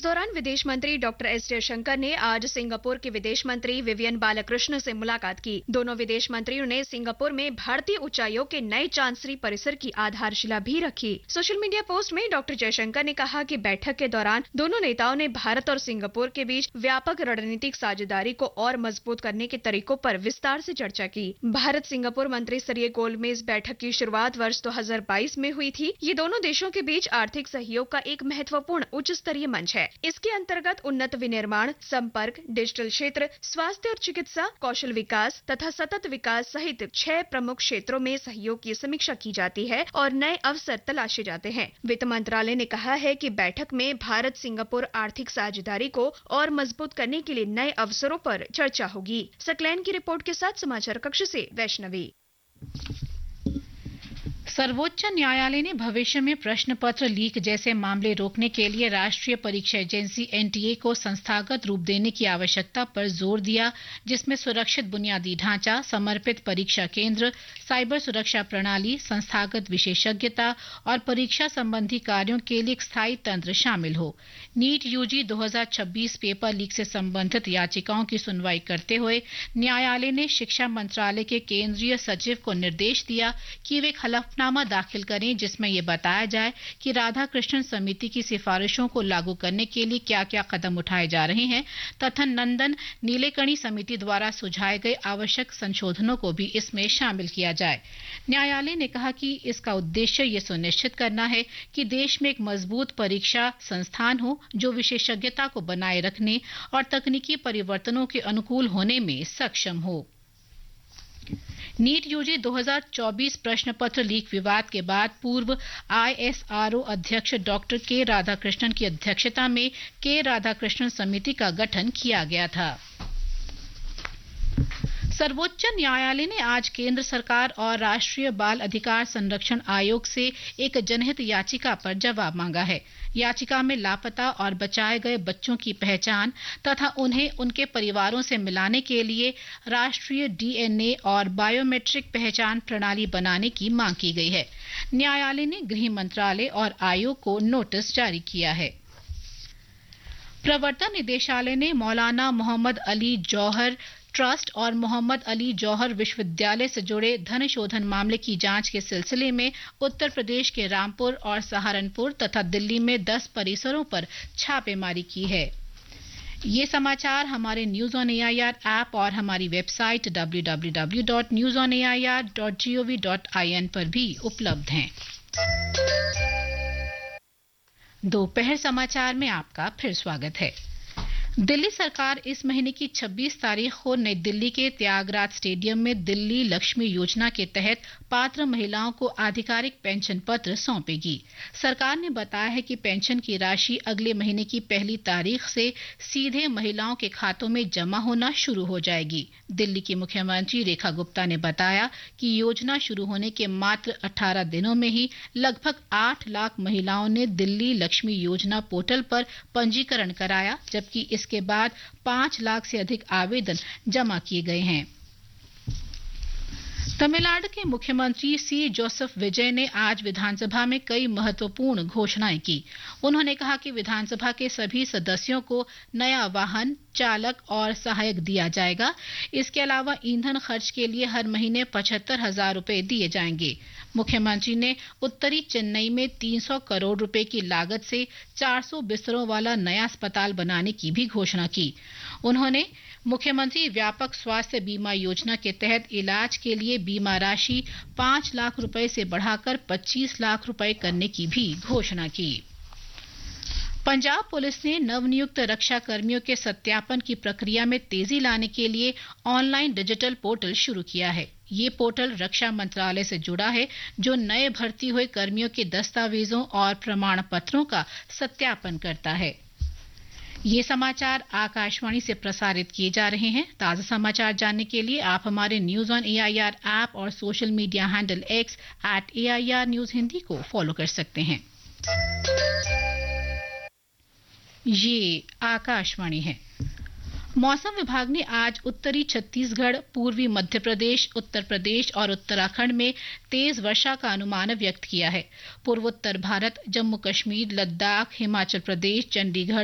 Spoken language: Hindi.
दौरान विदेश मंत्री डॉक्टर एस जयशंकर ने आज सिंगापुर के विदेश मंत्री विवियन बालाकृष्ण से मुलाकात की। दोनों विदेश मंत्रियों ने सिंगापुर में भारतीय उच्चायोग के नए चांसरी परिसर की आधारशिला भी रखी। सोशल मीडिया पोस्ट में डॉक्टर जयशंकर ने कहा कि बैठक के दौरान दोनों नेताओं ने भारत और सिंगापुर के बीच व्यापक रणनीतिक साझेदारी को और मजबूत करने के तरीकों पर विस्तार से चर्चा की। भारत सिंगापुर मंत्री स्तरीय गोलमेज बैठक की शुरुआत वर्ष 2022 में हुई थी। ये दोनों देशों के बीच आर्थिक सहयोग का एक महत्वपूर्ण उच्च स्तरीय मंच है। इसके अंतर्गत उन्नत विनिर्माण, संपर्क, डिजिटल क्षेत्र, स्वास्थ्य और चिकित्सा, कौशल विकास तथा सतत विकास सहित 6 प्रमुख क्षेत्रों में सहयोग की समीक्षा की जाती है और नए अवसर तलाशे जाते हैं। वित्त मंत्रालय ने कहा है कि बैठक में भारत सिंगापुर आर्थिक साझेदारी को और मजबूत करने के लिए नए अवसरों पर चर्चा होगी। सकलैन की रिपोर्ट के साथ समाचार कक्ष से वैष्णवी। सर्वोच्च न्यायालय ने भविष्य में प्रश्न पत्र लीक जैसे मामले रोकने के लिए राष्ट्रीय परीक्षा एजेंसी एनटीए को संस्थागत रूप देने की आवश्यकता पर जोर दिया, जिसमें सुरक्षित बुनियादी ढांचा, समर्पित परीक्षा केंद्र, साइबर सुरक्षा प्रणाली, संस्थागत विशेषज्ञता और परीक्षा संबंधी कार्यों के लिए एक स्थायी तंत्र शामिल हो। नीट यूजी 2026 पेपर लीक से संबंधित याचिकाओं की सुनवाई करते हुए न्यायालय ने शिक्षा मंत्रालय के केंद्रीय सचिव को निर्देश दिया कि वे हलफनामा दाखिल करें, जिसमें यह बताया जाए कि राधाकृष्णन समिति की सिफारिशों को लागू करने के लिए क्या-क्या कदम उठाए जा रहे हैं तथा नंदन नीलेकणी समिति द्वारा सुझाए गए आवश्यक संशोधनों को भी इसमें शामिल किया जाए। न्यायालय ने कहा कि इसका उद्देश्य यह सुनिश्चित करना है कि देश में एक मजबूत परीक्षा संस्थान हो जो विशेषज्ञता को बनाए रखने और तकनीकी परिवर्तनों के अनुकूल होने में सक्षम हो। नीट यूजी 2024 प्रश्न पत्र लीक विवाद के बाद पूर्व आईएसआरओ अध्यक्ष डॉक्टर के राधाकृष्णन की अध्यक्षता में के राधाकृष्णन समिति का गठन किया गया था। सर्वोच्च न्यायालय ने आज केंद्र सरकार और राष्ट्रीय बाल अधिकार संरक्षण आयोग से एक जनहित याचिका पर जवाब मांगा है। याचिका में लापता और बचाए गए बच्चों की पहचान तथा उन्हें उनके परिवारों से मिलाने के लिए राष्ट्रीय डीएनए और बायोमेट्रिक पहचान प्रणाली बनाने की मांग की गई है। न्यायालय ने गृह मंत्रालय और आयोग को नोटिस जारी किया है। प्रवर्तन निदेशालय ने मौलाना मोहम्मद अली जौहर ट्रस्ट और मोहम्मद अली जौहर विश्वविद्यालय से जुड़े धन शोधन मामले की जांच के सिलसिले में उत्तर प्रदेश के रामपुर और सहारनपुर तथा दिल्ली में 10 परिसरों पर छापेमारी की है। ये समाचार हमारे न्यूज ऑन एआईआर ऐप और हमारी वेबसाइट www.newsonair.gov.in पर भी उपलब्ध हैं। दोपहर समाचार में आपका फिर स्वागत है। दिल्ली सरकार इस महीने की 26 तारीख को नई दिल्ली के त्यागराज स्टेडियम में दिल्ली लक्ष्मी योजना के तहत पात्र महिलाओं को आधिकारिक पेंशन पत्र सौंपेगी। सरकार ने बताया है कि पेंशन की राशि अगले महीने की पहली तारीख से सीधे महिलाओं के खातों में जमा होना शुरू हो जाएगी। दिल्ली की मुख्यमंत्री रेखा गुप्ता ने बताया कि योजना शुरू होने के मात्र 18 दिनों में ही लगभग 8 लाख महिलाओं ने दिल्ली लक्ष्मी योजना पोर्टल पर पंजीकरण कराया, जबकि इसके बाद 5 लाख से अधिक आवेदन जमा किए गए हैं। तमिलनाडु के मुख्यमंत्री सी जोसेफ विजय ने आज विधानसभा में कई महत्वपूर्ण घोषणाएं की। उन्होंने कहा कि विधानसभा के सभी सदस्यों को नया वाहन, चालक और सहायक दिया जाएगा। इसके अलावा ईंधन खर्च के लिए हर महीने 75,000 रुपए दिए जाएंगे। मुख्यमंत्री ने उत्तरी चेन्नई में 300 करोड़ रुपए की लागत से 400 बिस्तरों वाला नया अस्पताल बनाने की भी घोषणा की। उन्होंने मुख्यमंत्री व्यापक स्वास्थ्य बीमा योजना के तहत इलाज के लिए बीमा राशि 5 लाख रुपए से बढ़ाकर 25 लाख रुपए करने की भी घोषणा की। पंजाब पुलिस ने नवनियुक्त रक्षा कर्मियों के सत्यापन की प्रक्रिया में तेजी लाने के लिए ऑनलाइन डिजिटल पोर्टल शुरू किया है। ये पोर्टल रक्षा मंत्रालय से जुड़ा है, जो नए भर्ती हुए कर्मियों के दस्तावेजों और प्रमाण पत्रों का सत्यापन करता है। ये समाचार आकाशवाणी से प्रसारित किए जा रहे हैं। ताजा समाचार जानने के लिए आप हमारे न्यूज ऑन एआईआर ऐप और social media handle x @AIR news Hindi को फॉलो कर सकते हैं। ये आकाशवाणी है। मौसम विभाग ने आज उत्तरी छत्तीसगढ़, पूर्वी मध्य प्रदेश, उत्तर प्रदेश और उत्तराखंड में तेज वर्षा का अनुमान व्यक्त किया है। पूर्वोत्तर भारत, जम्मू कश्मीर, लद्दाख, हिमाचल प्रदेश, चंडीगढ़,